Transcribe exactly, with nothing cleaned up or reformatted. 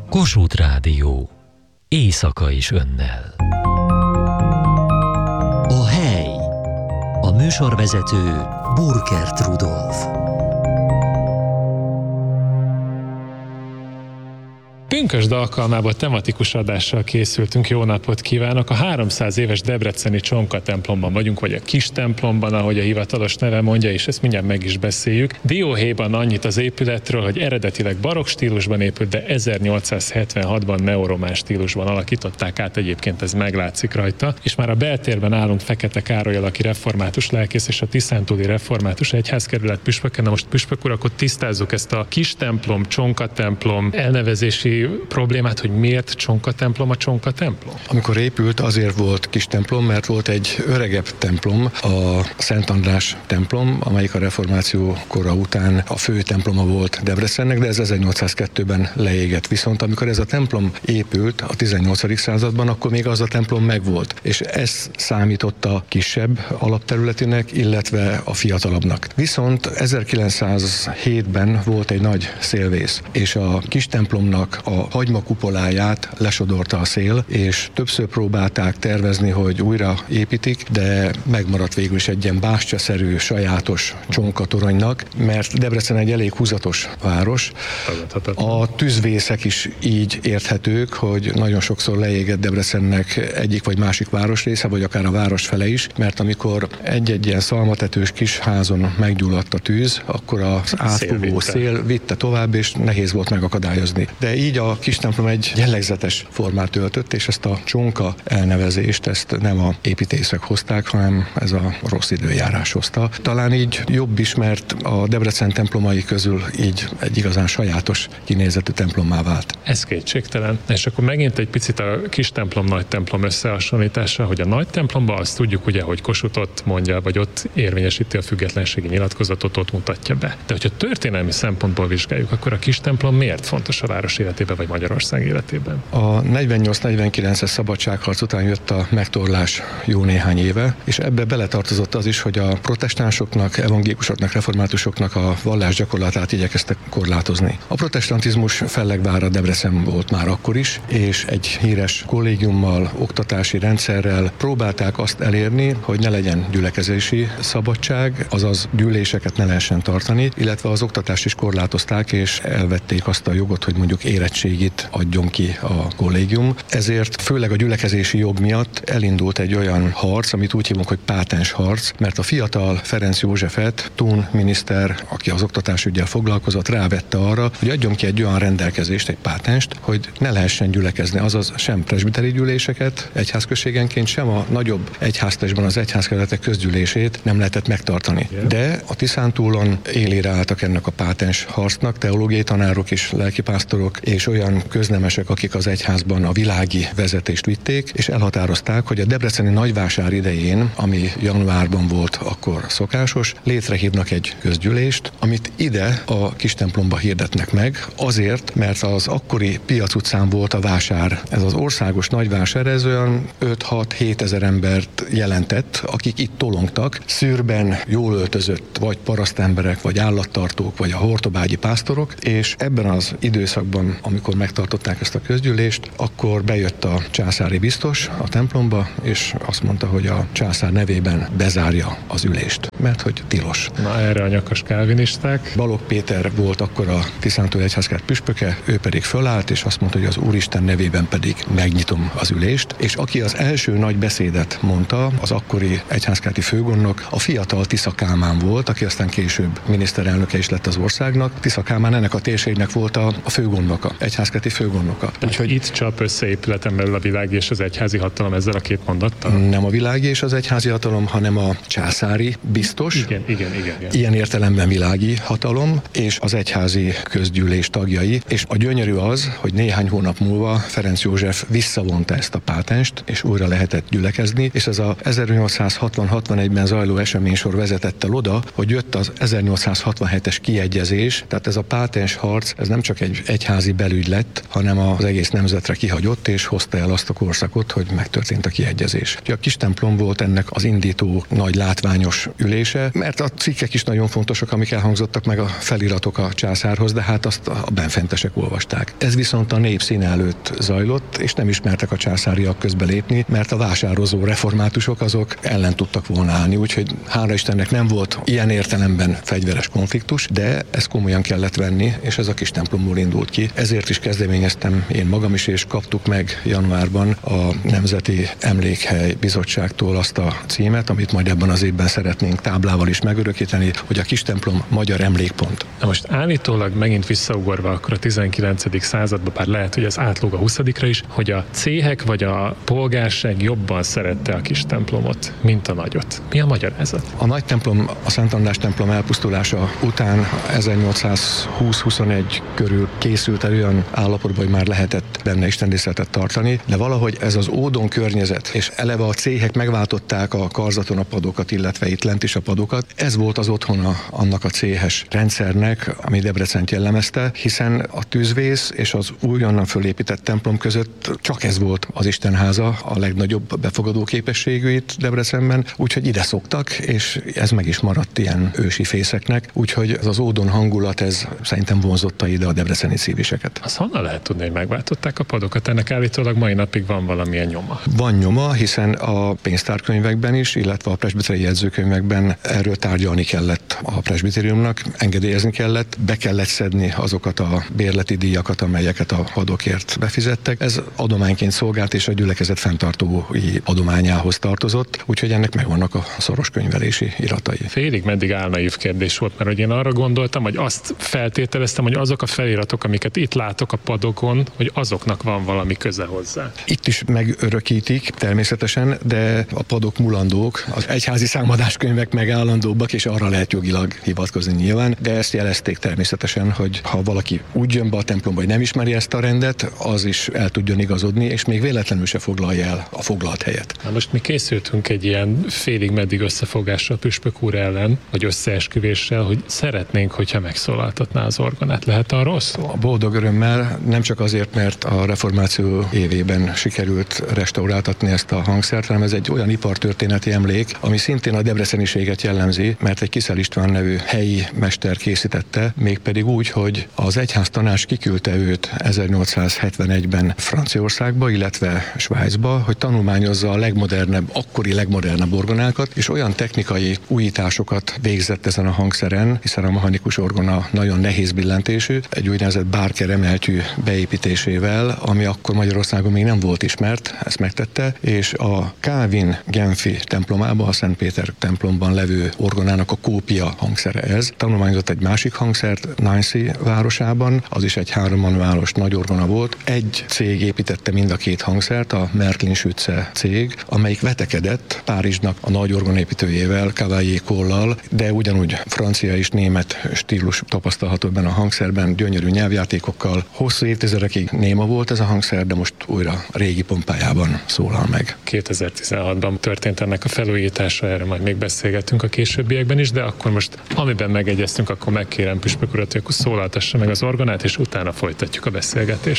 Kossuth Rádió. Éjszaka is önnel. A hely. A műsorvezető Burkert Rudolf. Pünkösd alkalmából tematikus adással készültünk. Jó napot kívánok! A háromszáz éves debreceni Csonka templomban vagyunk, vagy a kis templomban, ahogy a hivatalos neve mondja, és ezt mindjárt meg is beszéljük. Dióhéjban annyit az épületről, hogy eredetileg barokk stílusban épült, de ezernyolcszázhetvenhatban neoromán stílusban alakították át, egyébként ez meglátszik rajta, és már a beltérben állunk Fekete Károlyal, aki református lelkész, és a tiszántúli református egyházkerület püspöke. Na most püspök úr, akkor tisztázzuk ezt a kis templom, Csonka templom elnevezési problémát, hogy miért Csonka templom a Csonka templom? Amikor épült, azért volt kis templom, mert volt egy öregebb templom, a Szent András templom, amelyik a reformáció kora után a fő temploma volt Debrecennek, de ez ezernyolcszázkettőben leégett. Viszont amikor ez a templom épült a tizennyolcadik században, akkor még az a templom megvolt, és ez számította kisebb alapterületének, illetve a fiatalabbnak. Viszont ezerkilencszázhétben volt egy nagy szélvész, és a kis templomnak a hagyma kupoláját lesodorta a szél, és többször próbálták tervezni, hogy újra építik, de megmaradt végül is egy ilyen bástyaszerű, sajátos csonkatoronynak, mert Debrecen egy elég húzatos város. A tűzvészek is így érthetők, hogy nagyon sokszor leégett Debrecennek egyik vagy másik városrésze, vagy akár a város fele is, mert amikor egy-egy ilyen szalmatetős kis házon meggyulladt a tűz, akkor az átfúvó szél vitte tovább, és nehéz volt megakadályozni. De így a kis templom egy jellegzetes formát öltött, és ezt a csonka elnevezést, ezt nem a építészek hozták, hanem ez a rossz időjárás hozta. Talán így jobb is, mert a Debrecen templomai közül így egy igazán sajátos kinézetű templommá vált. Ez kétségtelen. És akkor megint egy picit a kis templom, nagy templom összehasonlítása, hogy a nagy templomban azt tudjuk ugye, hogy Kossuth ott mondja, vagy ott érvényesíti a függetlenségi nyilatkozatot, ott mutatja be. De hogyha történelmi szempontból vizsgáljuk, akkor a kis templom miért fontos a város életében, vagy Magyarország életében? A negyvennyolc-negyvenkilences szabadságharc után jött a megtorlás jó néhány éve, és ebbe beletartozott az is, hogy a protestánsoknak, evangélikusoknak, reformátusoknak a vallásgyakorlatát igyekeztek korlátozni. A protestantizmus fellegvára Debrecen volt már akkor is, és egy híres kollégiummal, oktatási rendszerrel próbálták azt elérni, hogy ne legyen gyülekezési szabadság, azaz gyűléseket ne lehessen tartani, illetve az oktatást is korlátozták, és elvették azt a jogot, hogy mondjuk érettségit adjon ki a kollégium. Ezért főleg a gyülekezési jog miatt elindult egy olyan harc, amit úgy hívunk, hogy pátens harc, mert a fiatal Ferenc Józsefet, Thun miniszter, aki az oktatásüggyel foglalkozott, rávette arra, hogy adjon ki egy olyan rendelkezést, egy pátenst, hogy ne lehessen gyülekezni, azaz sem presbiteri gyűléseket egyházközségenként, sem a nagyobb egyháztestben az egyházkerületek közgyűlését nem lehetett megtartani. De a Tiszántúlon élére álltak ennek a pátens harcnak, teológiai tanárok is, lelkipásztorok és olyan köznemesek, akik az egyházban a világi vezetést vitték, és elhatározták, hogy a debreceni nagyvásár idején, ami januárban volt akkor szokásos, létrehívnak egy közgyűlést, amit ide a kis templomba hirdetnek meg, azért, mert az akkori Piac utcán volt a vásár. Ez az országos nagyvásár, ez olyan öt-hat-hét ezer embert jelentett, akik itt tolongtak, szürben jól öltözött, vagy parasztemberek, vagy állattartók, vagy a hortobágyi pásztorok, és ebben az időszakban, amikor megtartották ezt a közgyűlést, akkor bejött a császári biztos a templomba, és azt mondta, hogy a császár nevében bezárja az ülést, mert hogy tilos. Na erre a nyakas kálvinisták. Balogh Péter volt akkor a Tiszántúli egyházkert püspöke, ő pedig fölállt, és azt mondta, hogy az Úristen nevében pedig megnyitom az ülést, és aki az első nagy beszédet mondta, az akkori egyházkerti főgondnok, a fiatal Tisza Kálmán volt, aki aztán később miniszterelnöke is lett az országnak. Tisza Kálmán ennek a térségnek volt a, a főgondnoka, egyházkerti főgondnoka. Úgyhogy itt csap össze épületen belül a világi és az egyházi hatalom ezzel a két mondattal? Nem a világi és az egyházi hatalom, hanem a császári biztos. Igen, igen, igen, igen. Ilyen értelemben világi hatalom, és az egyházi közgyűlés tagjai. És a gyönyörű az, hogy néhány hónap múlva Ferenc József visszavonta ezt a pátenst, és újra lehetett gyülekezni, és ez a ezernyolcszázhatvan-hatvanegyben zajló eseménysor vezetett el oda, hogy jött az ezernyolcszázhatvanhetes kiegyezés, tehát ez a pátens harc, ez nem csak egy egyházi beli belügy lett, hanem az egész nemzetre kihagyott, és hozta el azt a korszakot, hogy megtörtént a kiegyezés. A kis templom volt ennek az indító nagy látványos ülése, mert a cikkek is nagyon fontosak, amik elhangzottak, meg a feliratok a császárhoz, de hát azt a benfentesek olvasták. Ez viszont a nép színe előtt zajlott, és nem ismertek a császáriak közbelépni, mert a vásározó reformátusok azok ellen tudtak volna állni, úgyhogy hála Istennek nem volt ilyen értelemben fegyveres konfliktus, de ezt komolyan kellett venni, és ez a kis templomból indult ki. Ezért is kezdeményeztem én magam is, és kaptuk meg januárban a Nemzeti Emlékhely Bizottságtól azt a címet, amit majd ebben az évben szeretnénk táblával is megörökíteni, hogy a kis templom magyar emlékpont. Na most állítólag megint visszaugorva akkor a tizenkilencedik századba, bár lehet, hogy ez átlóg a huszadikra is, hogy a céhek vagy a polgárság jobban szerette a kis templomot, mint a nagyot. Mi a magyarázat? A nagy templom, a Szent András templom elpusztulása után ezernyolcszázhúsz-huszonegy körül készült el olyan állapotban, hogy már lehetett benne istentiszteletet tartani, de valahogy ez az ódon környezet, és eleve a céhek megváltották a karzaton a padokat, illetve itt lent is a padokat. Ez volt az otthona annak a céhes rendszernek, ami Debrecent jellemezte, hiszen a tűzvész és az újonnan fölépített templom között csak ez volt az istenháza, a legnagyobb befogadó képességű itt Debrecenben, úgyhogy ide szoktak, és ez meg is maradt ilyen ősi fészeknek, úgyhogy ez az ódon hangulat, ez szerintem vonzotta ide a debreceni szíviseket. Azt honnan lehet tudni, hogy megváltották a padokat? Ennek állítólag mai napig van valamilyen nyoma. Van nyoma, hiszen a pénztárkönyvekben is, illetve a presbiteri jegyzőkönyvekben erről tárgyalni kellett a presbitériumnak, engedélyezni kellett, be kellett szedni azokat a bérleti díjakat, amelyeket a padokért befizettek. Ez adományként szolgált, és a gyülekezet fenntartói adományához tartozott, úgyhogy ennek megvannak a szoros könyvelési iratai. Félig meddig álnaív kérdés volt, mert hogy én arra gondoltam, hogy azt feltételeztem, hogy azok a feliratok, amiket itt látok a padokon, hogy azoknak van valami köze hozzá. Itt is megörökítik természetesen, de a padok mulandók, az egyházi számadáskönyvek meg állandóbbak, és arra lehet jogilag hivatkozni nyilván, de ezt jelezték természetesen, hogy ha valaki úgy jön be a templomba, hogy nem ismeri ezt a rendet, az is el tudjon igazodni, és még véletlenül se foglalja el a foglalt helyet. Na most mi készültünk egy ilyen félig meddig összefogással püspök úr ellen, vagy összeesküvéssel, hogy szeretnénk, hogyha megszólaltatná az orgonát. Lehet arról szó? A boldog örömmel, nem csak azért, mert a reformáció évében sikerült restauráltatni ezt a hangszert, hanem ez egy olyan ipartörténeti emlék, ami szintén a debreceniséget jellemzi, mert egy Kiszel István nevű helyi mester készítette, mégpedig úgy, hogy az egyháztanács kiküldte őt ezernyolcszázhetvenegyben Franciaországba, illetve Svájcba, hogy tanulmányozza a legmodernebb, akkori legmodernebb orgonákat, és olyan technikai újításokat végzett ezen a hangszeren, hiszen a mechanikus orgona nagyon nehéz billentésű, egy úgynevezett Barker emeltyű beépítésével, ami akkor Magyarországon még nem volt ismert, ezt megtette, és a Calvin Genfi templomában, a Szent Péter templomban levő orgonának a kópia hangszere ez. Tanulmányozott egy másik hangszert Nancy városában, az is egy hárommanuálos nagy orgona volt. Egy cég építette mind a két hangszert, a Märklin Schütze cég, amelyik vetekedett Párizsnak a nagy orgonépítőjével, Cavalier Coll-lal, de ugyanúgy francia és német stílus tapasztalható ebben a hangszerben, gyönyörű nyelvjátékokkal. Hosszú évtizedekig néma volt ez a hangszer, de most újra régi pompájában szólal meg. kétezer-tizenhatban történt ennek a felújítása, erre majd még beszélgetünk a későbbiekben is, de akkor most, amiben megegyeztünk, akkor megkérem püspök urat, hogy akkor szólaltassa meg az orgonát, és utána folytatjuk a beszélgetést.